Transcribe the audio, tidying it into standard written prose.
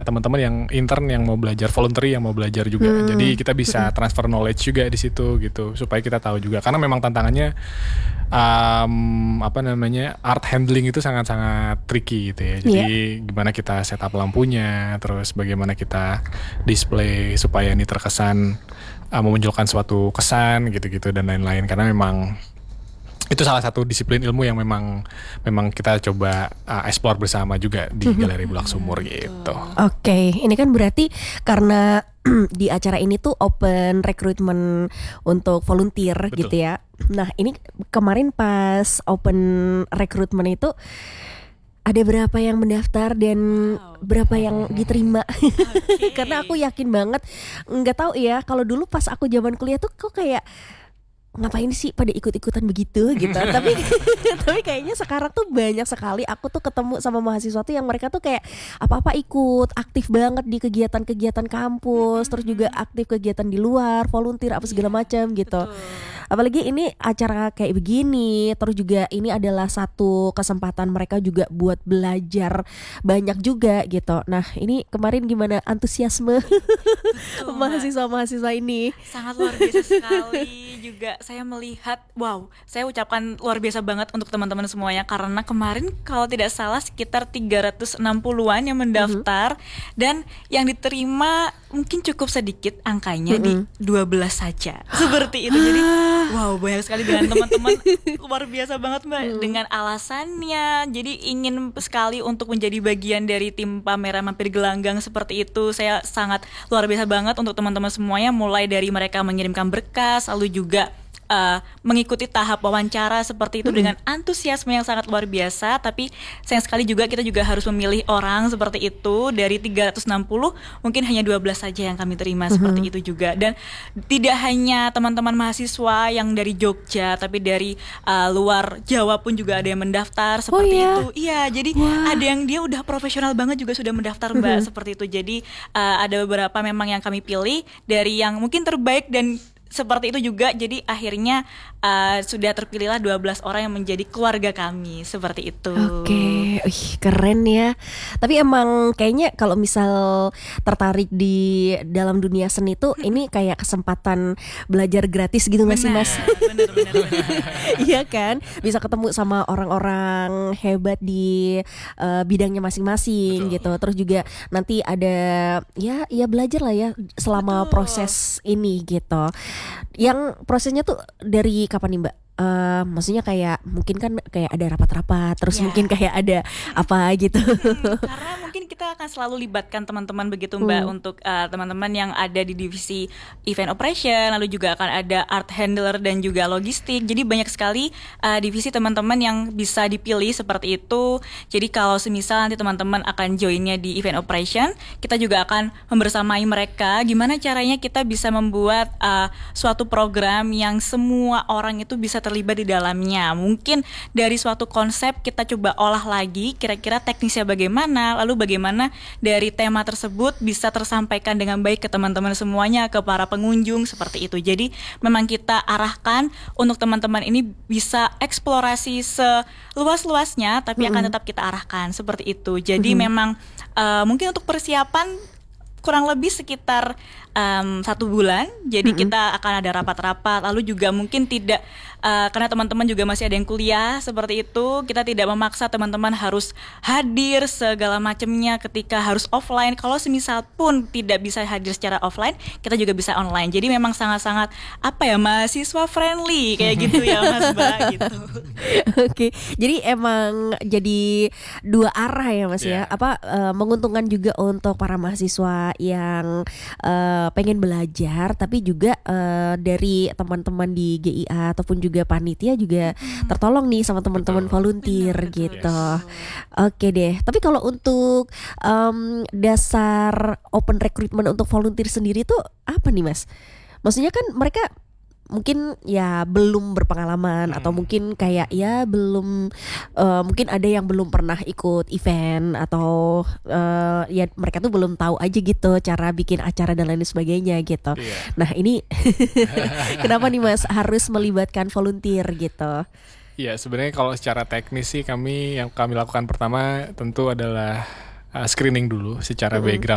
teman-teman yang intern yang mau belajar, voluntary yang mau belajar juga. Jadi kita bisa transfer knowledge juga di situ gitu, supaya kita tahu juga. Karena memang tantangannya art handling itu sangat-sangat tricky gitu ya. Jadi gimana kita setup lampunya, terus bagaimana kita display supaya ini terkesan memunculkan suatu kesan gitu-gitu dan lain-lain. Karena memang itu salah satu disiplin ilmu yang memang kita coba explore bersama juga di Galeri Bulak Sumur gitu. Oke, ini kan berarti karena di acara ini tuh open recruitment untuk volunteer. Betul. Gitu ya. Nah, ini kemarin pas open recruitment itu ada berapa yang mendaftar dan berapa yang diterima? Karena aku yakin banget, nggak tahu ya, kalau dulu pas aku zaman kuliah tuh kok kayak ngapain sih pada ikut-ikutan begitu gitu. tapi kayaknya sekarang tuh banyak sekali aku tuh ketemu sama mahasiswa tuh yang mereka tuh kayak apa-apa ikut, aktif banget di kegiatan-kegiatan kampus, terus juga aktif kegiatan di luar, volunteer apa segala macam gitu. Apalagi ini acara kayak begini, terus juga ini adalah satu kesempatan mereka juga buat belajar banyak juga gitu. Nah, ini kemarin gimana antusiasme mahasiswa-mahasiswa ini? Sangat luar biasa sekali juga. Saya melihat, saya ucapkan luar biasa banget untuk teman-teman semuanya, karena kemarin kalau tidak salah sekitar 360-an yang mendaftar dan yang diterima mungkin cukup sedikit angkanya, di 12 saja. Seperti itu. Jadi banyak sekali dengan teman-teman. Luar biasa banget Mbak dengan alasannya. Jadi ingin sekali untuk menjadi bagian dari tim pameran Mampir Gelanggang seperti itu. Saya sangat luar biasa banget untuk teman-teman semuanya, mulai dari mereka mengirimkan berkas, lalu juga mengikuti tahap wawancara seperti itu dengan antusiasme yang sangat luar biasa. Tapi sayang sekali juga kita juga harus memilih orang seperti itu. Dari 360 mungkin hanya 12 saja yang kami terima seperti itu juga. Dan tidak hanya teman-teman mahasiswa yang dari Jogja, tapi dari luar Jawa pun juga ada yang mendaftar seperti itu. Iya, jadi ada yang dia udah profesional banget juga sudah mendaftar Mbak seperti itu. Jadi ada beberapa memang yang kami pilih dari yang mungkin terbaik dan seperti itu juga. Jadi akhirnya sudah terpilihlah 12 orang yang menjadi keluarga kami seperti itu. Oke, keren ya. Tapi emang kayaknya kalau misal tertarik di dalam dunia seni tuh ini kayak kesempatan belajar gratis gitu nggak sih Mas? Bener. Iya kan, bisa ketemu sama orang-orang hebat di bidangnya masing-masing. Betul. Gitu. Terus juga nanti ada ya belajar lah ya selama proses ini gitu. Yang prosesnya tuh dari kapan nih Mbak? Maksudnya kayak mungkin kan kayak ada rapat-rapat, terus mungkin kayak ada apa gitu. Karena mungkin kita akan selalu libatkan teman-teman begitu Mbak, untuk teman-teman yang ada di divisi event operation, lalu juga akan ada art handler dan juga logistik. Jadi banyak sekali divisi teman-teman yang bisa dipilih seperti itu. Jadi kalau semisal nanti teman-teman akan joinnya di event operation, kita juga akan membersamai mereka gimana caranya kita bisa membuat suatu program yang semua orang itu bisa terlibat di dalamnya. Mungkin dari suatu konsep kita coba olah lagi, kira-kira teknisnya bagaimana, lalu bagaimana dari tema tersebut bisa tersampaikan dengan baik ke teman-teman semuanya, ke para pengunjung seperti itu. Jadi memang kita arahkan untuk teman-teman ini bisa eksplorasi seluas-luasnya, tapi akan tetap kita arahkan seperti itu. Jadi memang mungkin untuk persiapan kurang lebih sekitar 1 bulan. Jadi kita akan ada rapat-rapat, lalu juga mungkin tidak karena teman-teman juga masih ada yang kuliah seperti itu, kita tidak memaksa teman-teman harus hadir segala macamnya ketika harus offline. Kalau semisal pun tidak bisa hadir secara offline, kita juga bisa online. Jadi memang sangat-sangat mahasiswa friendly kayak gitu ya Mas Mbak gitu. Oke, jadi emang jadi 2 arah ya Mas ya. Menguntungkan juga untuk para mahasiswa yang pengen belajar, tapi juga dari teman-teman di GIA ataupun juga panitia juga tertolong nih sama teman-teman volunteer gitu. Oke deh. Tapi kalau untuk dasar open recruitment untuk volunteer sendiri tuh apa nih Mas? Maksudnya kan mereka mungkin ya belum berpengalaman atau mungkin kayak ya belum mungkin ada yang belum pernah ikut event atau ya mereka tuh belum tahu aja gitu cara bikin acara dan lain sebagainya gitu. Nah ini kenapa nih Mas harus melibatkan volunteer gitu? Ya sebenarnya kalau secara teknis sih yang kami lakukan pertama tentu adalah screening dulu secara background